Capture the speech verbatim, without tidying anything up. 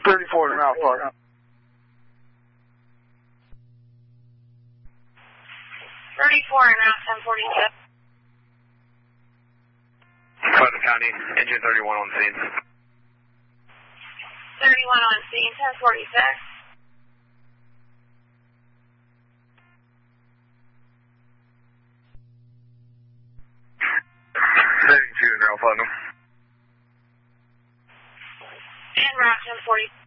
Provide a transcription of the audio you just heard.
thirty-four in Alpha. thirty-four in Route ten forty-seven. Pleasant County, engine thirty-one on scene. thirty-one on scene, ten forty-six. thirty-two in Route Platinum. And Route ten forty-seven.